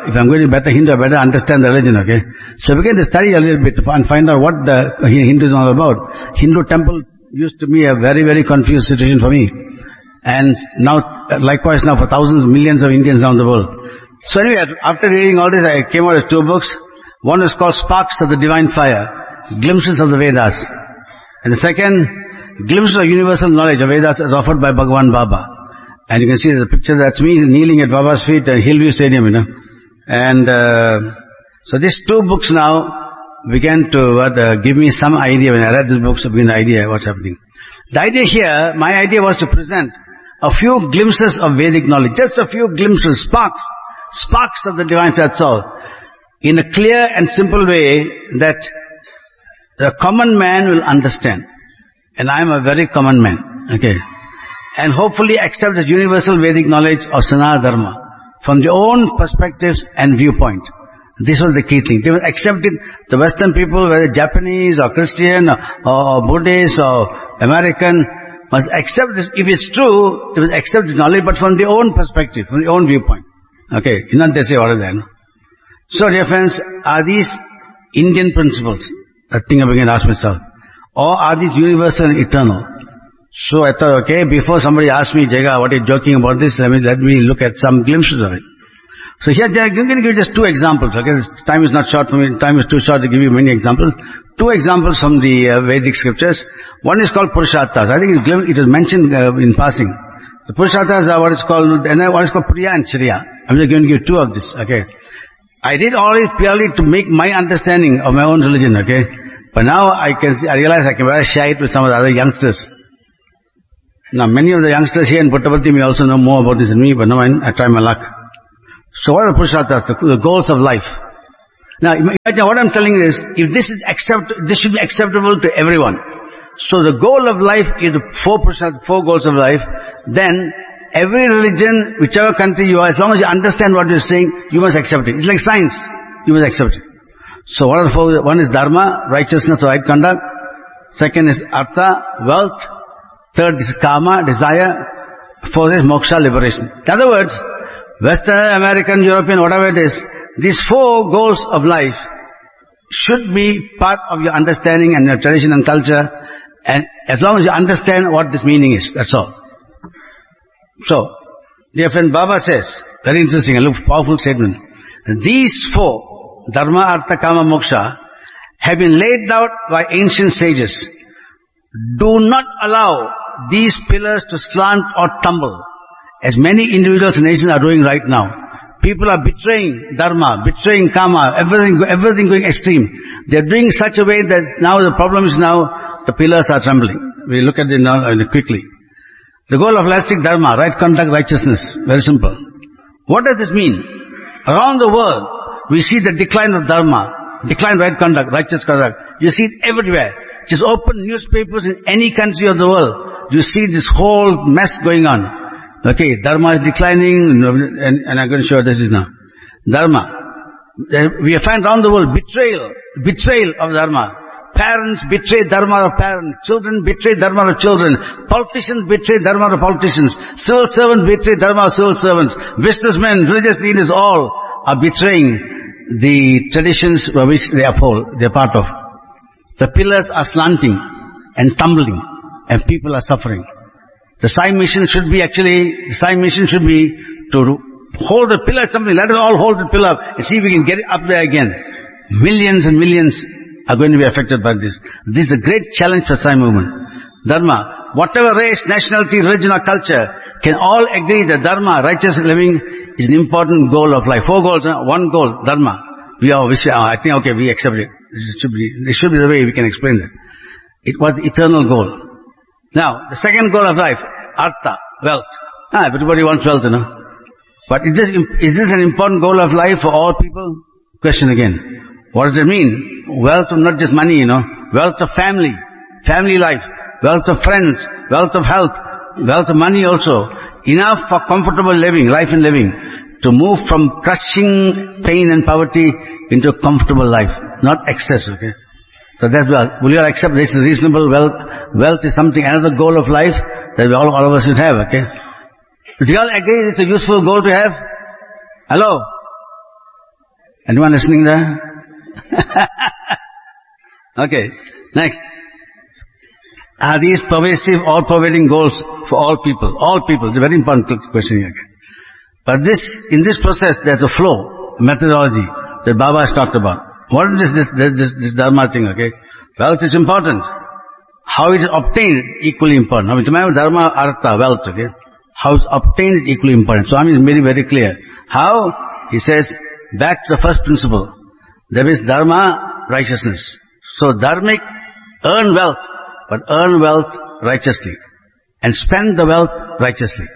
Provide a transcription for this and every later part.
if I'm going to be better Hindu, I better understand the religion, okay? So I began to study a little bit and find out what the Hindu is all about. Hindu temple used to be a very, very confused situation for me. And now, likewise now for thousands, millions of Indians around the world. So anyway, after reading all this, I came out with two books. One is called Sparks of the Divine Fire, Glimpses of the Vedas. And the second, Glimpses of Universal Knowledge of Vedas as offered by Bhagavan Baba. And you can see the picture, that's me kneeling at Baba's feet at Hillview Stadium, And so these two books now began to give me some idea. When I read these books, I began the idea what's happening. The idea here, my idea was to present a few glimpses of Vedic knowledge. Just a few glimpses, sparks of the divine, that's all. In a clear and simple way that the common man will understand. And I am a very common man, okay. And hopefully accept the universal Vedic knowledge of Sanatana Dharma from their own perspectives and viewpoint. This was the key thing. They must accept it. The Western people, whether Japanese or Christian or Buddhist or American, must accept this. If it's true, they must accept this knowledge, but from their own perspective, from their own viewpoint. Okay, not they say what are they. So dear friends, are these Indian principles? A thing I began to ask myself. Or are these universal and eternal? So I thought, okay, before somebody asked me, Jega, what are you joking about this? Let me look at some glimpses of it. So here, I'm going to give you just two examples, okay? Time is not short for me, time is too short to give you many examples. Two examples from the Vedic scriptures. One is called Purusharthas. I think it is mentioned in passing. The Purusharthas are what is called Priya and Chirya. I'm just going to give two of this, okay? I did all it purely to make my understanding of my own religion, okay? But now I realize I can better share it with some of the other youngsters. Now, many of the youngsters here in Puttaparthi may also know more about this than me, but no, I try my luck. So what are the Purusharthas, the goals of life? Now, imagine what I'm telling you is, if this should be acceptable to everyone. So the goal of life is the four goals of life. Then, every religion, whichever country you are, as long as you understand what you're saying, you must accept it. It's like science. You must accept it. So what are the four? One is Dharma, righteousness or right conduct. Second is Artha, wealth. Third is Kama, desire. Fourth is Moksha, liberation. In other words, Western, American, European, whatever it is, these four goals of life should be part of your understanding and your tradition and culture, and as long as you understand what this meaning is, that's all. So, dear friend, Baba says, very interesting, a powerful statement. These four, Dharma, Artha, Kama, Moksha, have been laid out by ancient sages. Do not allow these pillars to slant or tumble, as many individuals and nations are doing right now. People are betraying Dharma, betraying Kama, everything going extreme. They are doing such a way that now the problem is now the pillars are trembling. We look at it now quickly. The goal of elastic Dharma, right conduct, righteousness. Very simple. What does this mean? Around the world, we see the decline of Dharma, decline right conduct, righteous conduct. You see it everywhere. Just open newspapers in any country of the world. You see this whole mess going on. Okay, Dharma is declining, and I'm going to show this is now. Dharma. We find around the world betrayal of Dharma. Parents betray Dharma of parents. Children betray Dharma of children. Politicians betray Dharma of politicians. Civil servants betray Dharma of civil servants. Businessmen, religious leaders, all are betraying the traditions which they uphold, they're part of. The pillars are slanting and tumbling, and people are suffering. The Sai mission should be to hold the pillar, something, let us all hold the pillar and see if we can get it up there again. Millions and millions are going to be affected by this. This is a great challenge for Sai movement. Dharma, whatever race, nationality, religion or culture, can all agree that Dharma, righteous living, is an important goal of life. Four goals, one goal, Dharma. I think, okay, we accept it. This should be the way we can explain that. It was the eternal goal. Now, the second goal of life, Artha, wealth. Everybody wants wealth, But is this an important goal of life for all people? Question again. What does it mean? Wealth of not just money, Wealth of family life, wealth of friends, wealth of health, wealth of money also. Enough for comfortable living, life and living. To move from crushing pain and poverty into comfortable life. Not excess, okay? So that's wealth. Will you all accept this is reasonable wealth? Wealth is something, another goal of life that all of us should have, okay? Do you all agree it's a useful goal to have? Hello? Anyone listening there? Okay, next. Are these pervasive, all-pervading goals for all people? All people. It's a very important question here. But in this process, there's a flow, methodology that Baba has talked about. What is this dharma thing, okay? Wealth is important. How it is obtained, equally important. Now, dharma, artha, wealth, okay? How it's obtained is equally important. Swami is very, very clear. How? He says, back to the first principle. There is dharma, righteousness. So, dharmic, earn wealth, but earn wealth righteously. And spend the wealth righteously.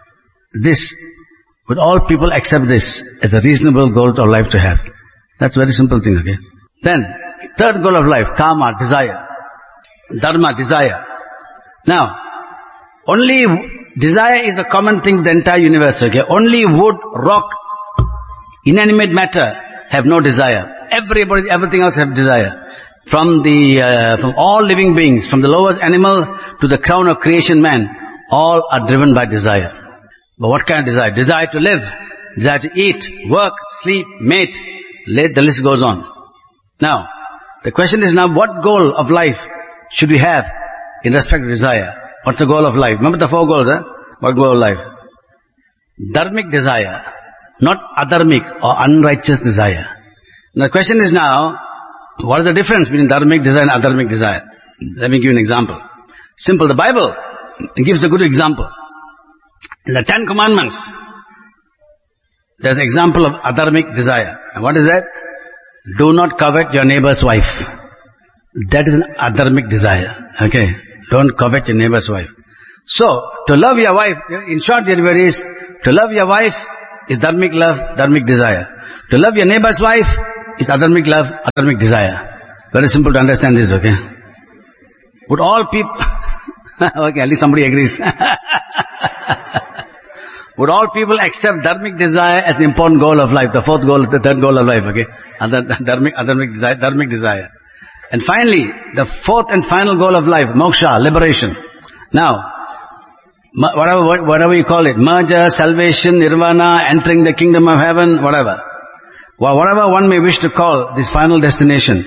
Would all people accept this as a reasonable goal of life to have? That's a very simple thing, okay? Then, third goal of life, kama, desire. Dharma, desire. Now, only desire is a common thing for the entire universe, okay? Only wood, rock, inanimate matter have no desire. Everything else have desire. From all living beings, from the lowest animal to the crown of creation man, all are driven by desire. But what kind of desire? Desire to live, desire to eat, work, sleep, mate. The list goes on. Now, the question is now, what goal of life should we have in respect to desire? What's the goal of life? Remember the 4 goals, What goal of life? Dharmic desire, not adharmic or unrighteous desire. Now, the question is now, what is the difference between dharmic desire and adharmic desire? Let me give you an example. Simple. The Bible gives a good example. In the 10 Commandments, there's an example of adharmic desire. And what is that? Do not covet your neighbor's wife. That is an adharmic desire. Okay? Don't covet your neighbor's wife. So, to love your wife, in short, the word is, to love your wife is dharmic love, dharmic desire. To love your neighbor's wife is adharmic love, adharmic desire. Very simple to understand this, okay? Would all people... okay, at least somebody agrees. Would all people accept dharmic desire as an important goal of life? The third goal of life, okay? Dharmic desire. And finally, the fourth and final goal of life, moksha, liberation. Now, whatever you call it, merger, salvation, nirvana, entering the kingdom of heaven, whatever. Whatever one may wish to call this final destination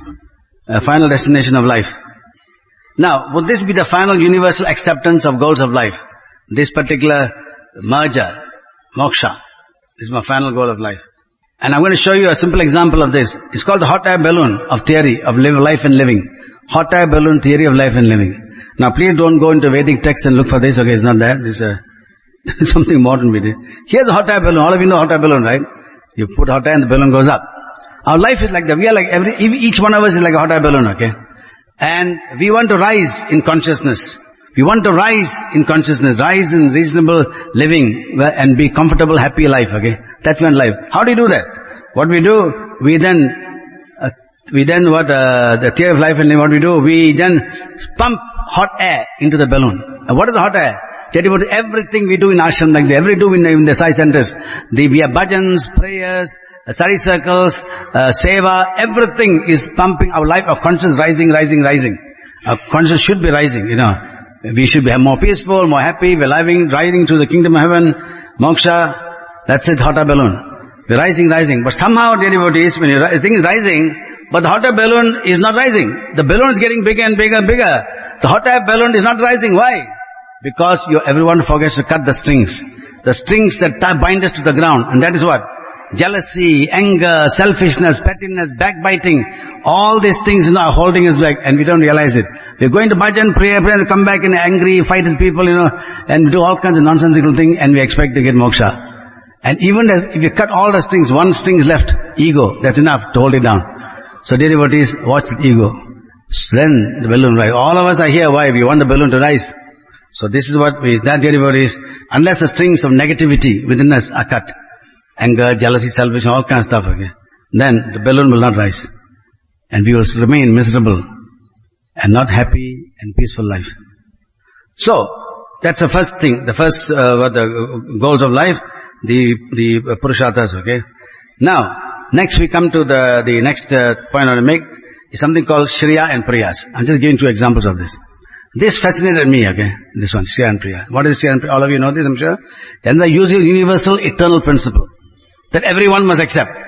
of life. Now, would this be the final universal acceptance of goals of life? This particular merger, moksha, is my final goal of life. And I'm going to show you a simple example of this. It's called the hot air balloon of theory of life and living. Hot air balloon theory of life and living. Now please don't go into Vedic text and look for this, okay, it's not there. This is something modern we did. Here's a hot air balloon. All of you know hot air balloon, right? You put hot air and the balloon goes up. Our life is like that. We are like each one of us is like a hot air balloon, okay? And we want to rise in consciousness. We want to rise in consciousness, rise in reasonable living and be comfortable, happy life, okay? That's one life. How do you do that? What we do, the theory of life and living, what we do, we then pump hot air into the balloon. And what is the hot air? Tell you about everything we do in ashram, like in the sai centers. We have bhajans, prayers, study circles, seva, everything is pumping our life of consciousness rising. Our consciousness should be rising, We should be more peaceful, more happy, we're rising to the kingdom of heaven, moksha, that's it, hot air balloon. We're rising. But somehow, dear devotees, when the thing is rising, but the hot air balloon is not rising. The balloon is getting bigger and bigger. The hot air balloon is not rising. Why? Because everyone forgets to cut the strings. The strings that bind us to the ground. And that is what? Jealousy, anger, selfishness, pettiness, backbiting. All these things are holding us back and we don't realize it. We're going to bhajan, pray and come back in angry, fight with people, and do all kinds of nonsensical things and we expect to get moksha. And even if you cut all the strings, one string is left, ego, that's enough to hold it down. So dear devotees, watch the ego. Then the balloon rise. All of us are here, why? We want the balloon to rise. So this is what dear devotees, unless the strings of negativity within us are cut, anger, jealousy, selfishness, all kinds of stuff, okay, then the balloon will not rise. And we will remain miserable and not happy and peaceful life. So, that's the first thing, the goals of life, the Purusharthas, okay. Now, next we come to the next point I want to make, is something called Shriya and Priyas. I'm just giving 2 examples of this. This fascinated me, okay, this one, Shriya and Priya. What is Shriya and Priya? All of you know this, I'm sure. And the universal eternal principle that everyone must accept.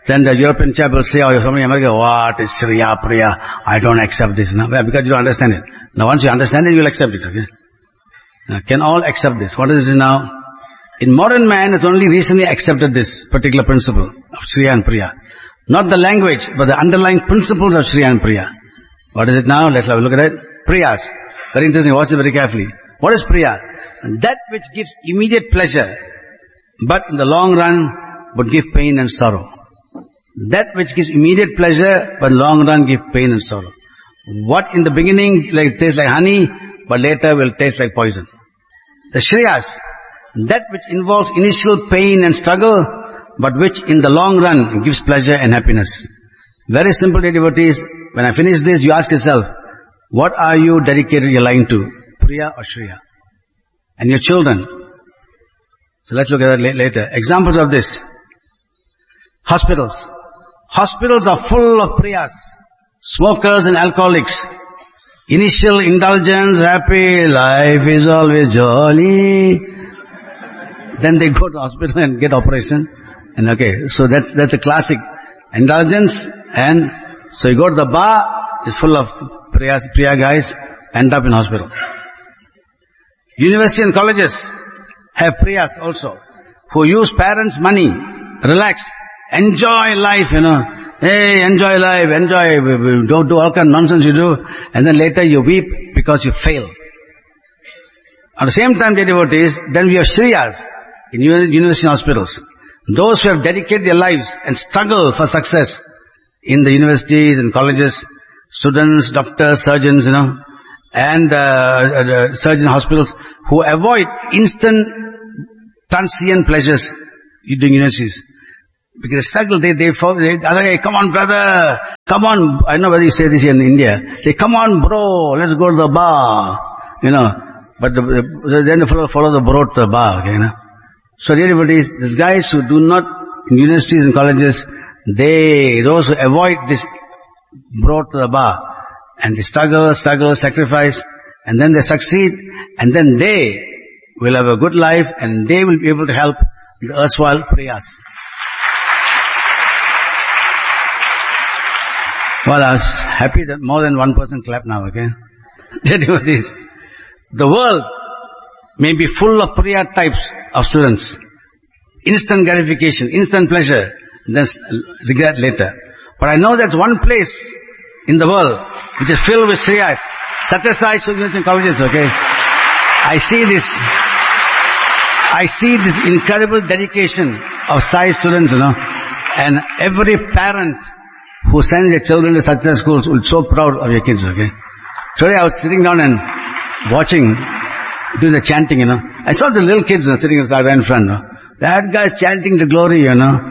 Then the European chap will say, or somebody in America, what is Shriya, Priya? I don't accept this. No? Because you don't understand it. Now once you understand it, you'll accept it. Okay? Now, can all accept this? What is it now? In modern man has only recently accepted this particular principle of Shriya and Priya. Not the language, but the underlying principles of Shriya and Priya. What is it now? Let's have a look at it. Priyas. Very interesting. Watch it very carefully. What is Priya? That which gives immediate pleasure, but in the long run would give pain and sorrow. That which gives immediate pleasure, but in the long run give pain and sorrow. What in the beginning tastes like honey, but later will taste like poison. The Shriyas, that which involves initial pain and struggle, but which in the long run gives pleasure and happiness. Very simple, devotees. When I finish this, you ask yourself, what are you dedicated your life to? Priya or Shriya? And your children. So let's look at that later. Examples of this. Hospitals. Hospitals are full of Priyas. Smokers and alcoholics. Initial indulgence, happy, life is always jolly. Then they go to hospital and get operation. And okay, so that's a classic. Indulgence, and so you go to the bar, it's full of Priya guys, end up in hospital. University and colleges have Priyas also, who use parents' money, relax, enjoy life, Hey, enjoy life, enjoy, don't do all kind of nonsense you do, and then later you weep because you fail. At the same time, dear devotees, then we have Shriyas in university hospitals. Those who have dedicated their lives and struggle for success in the universities and colleges, students, doctors, surgeons, and surgeon hospitals, who avoid instant transient pleasures during universities. Because they struggle, they hey, come on brother, come on, I know whether you say this here in India, say come on bro, let's go to the bar, but then they follow the bro to the bar, okay, So everybody, these guys who do not, in universities and colleges, those who avoid this, brought to the bar, and they struggle, sacrifice, and then they succeed, and then they will have a good life, and they will be able to help the erstwhile Priyas. Well, I was happy that more than one person clapped now, okay? The world may be full of Priya types of students. Instant gratification, instant pleasure, then regret later. But I know that's one place in the world which is filled with Shriyas. Satyasai students in colleges, okay? I see this incredible dedication of Sai students, and every parent who sends their children to Satyasai schools will be so proud of your kids, okay? Today I was sitting down and watching, doing the chanting, I saw the little kids sitting right in front, That guy's chanting the glory,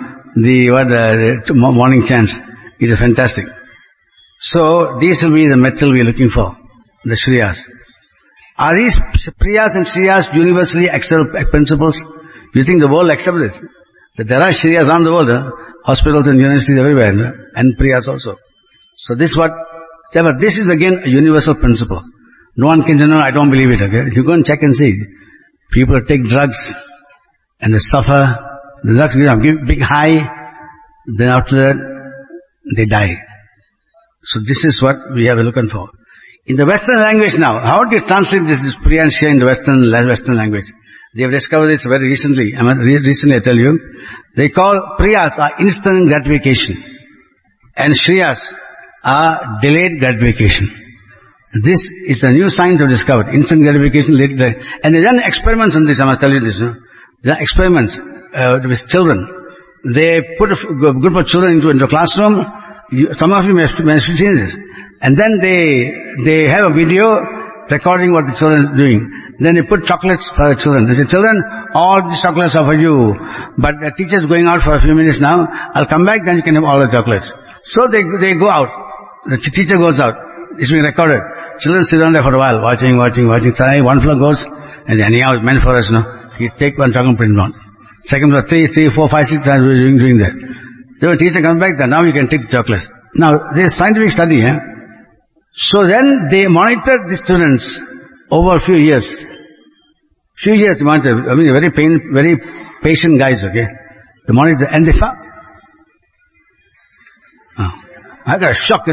the morning chants. It is fantastic. So, these will be the material we are looking for, the Shriyas. Are these Priyas and Shriyas universally accepted principles? Do you think the world accepts this? That there are Shriyas around the world, hospitals and universities everywhere, and Priyas also. So this is again a universal principle. No one can say, no, I don't believe it, okay? You go and check and see. People take drugs, and they suffer. The drugs give big high, then after that, they die. So this is what we are looking for. In the Western language now, how do you translate this Priya and Shriya in the Western language? They have discovered this very recently. Recently I tell you. They call Priyas are instant gratification. And Shriyas are delayed gratification. This is a new science they've discovered. Instant gratification, later. And they've done experiments on this, I must tell you this. There are experiments with children. They put a group of children into a classroom. Some of you may have seen this. And then they have a video recording what the children are doing. Then they put chocolates for the children. They say, children, all these chocolates are for you. But the teacher's going out for a few minutes now. I'll come back, then you can have all the chocolates. So they go out. The teacher goes out. It's being recorded. Children sit down there for a while, watching. Suddenly one fellow goes, and anyhow it's meant for us, He take one chocolate, print one. Second floor, 3, 4, 5, 6 times we're doing that. So the teacher comes back, then now you can take the chocolates. Now, there's scientific study, So then they monitored the students over a few years. They monitored. very patient guys, okay? They monitored, and they found I got a shock,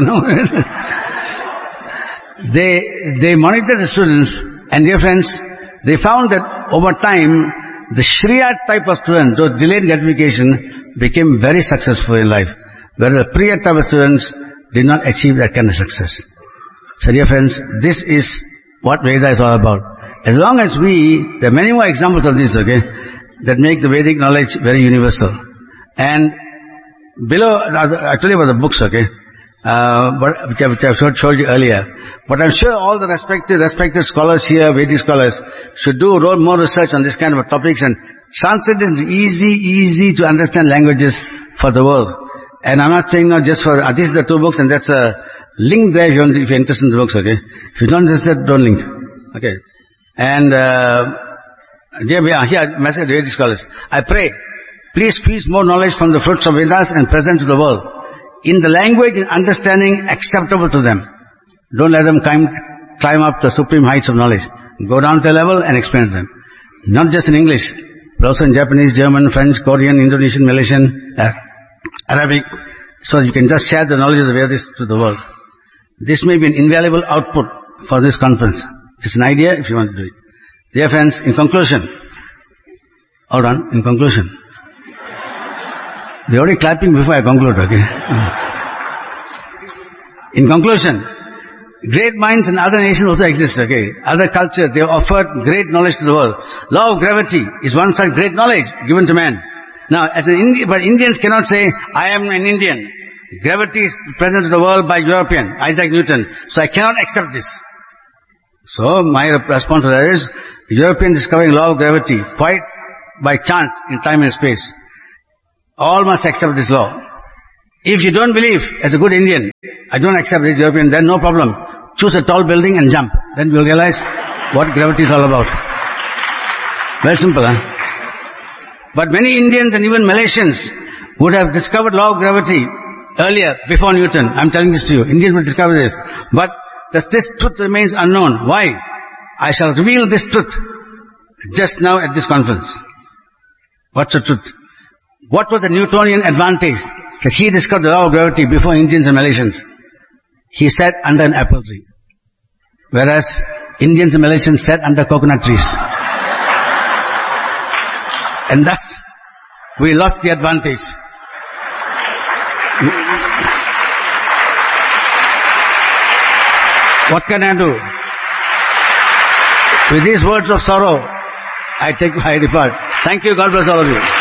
They monitored the students, and dear friends, they found that over time, the Shriya type of students, those delayed gratification, became very successful in life, whereas the Priya type of students did not achieve that kind of success. So dear friends, this is what Veda is all about. As long as there are many more examples of this, that make the Vedic knowledge very universal. And below, I told you about the books, which I've showed you earlier. But I'm sure all the respected scholars here, Vedic scholars, should do more research on this kind of topics and translate it into easy to understand languages for the world. And I'm not saying not just for, these are the 2 books, and that's a link there if you're interested in the books, If you're not interested, don't link. And, here, message to Vedic scholars. I pray, please squeeze more knowledge from the fruits of Vedas and present to the world, in the language and understanding acceptable to them. Don't let them climb up the supreme heights of knowledge. Go down to a level and explain to them. Not just in English, but also in Japanese, German, French, Korean, Indonesian, Malaysian, Arabic, so you can just share the knowledge of the Vedas to the world. This may be an invaluable output for this conference. It's an idea if you want to do it. Dear friends, in conclusion, they're already clapping before I conclude, In conclusion, great minds in other nations also exist, Other cultures, they have offered great knowledge to the world. Law of gravity is one such great knowledge given to man. Now, but Indians cannot say, I am an Indian. Gravity is present to the world by European, Isaac Newton. So I cannot accept this. So my response to that is, European discovering law of gravity quite by chance in time and space. All must accept this law. If you don't believe, as a good Indian, I don't accept this European, then no problem. Choose a tall building and jump. Then you'll realize what gravity is all about. Very simple, But many Indians and even Malaysians would have discovered law of gravity earlier, before Newton. I'm telling this to you. Indians would discover this. But this truth remains unknown. Why? I shall reveal this truth just now at this conference. What's the truth? What was the Newtonian advantage that he discovered the law of gravity before Indians and Malaysians? He sat under an apple tree, whereas Indians and Malaysians sat under coconut trees. And thus, we lost the advantage. What can I do? With these words of sorrow, I depart. Thank you. God bless all of you.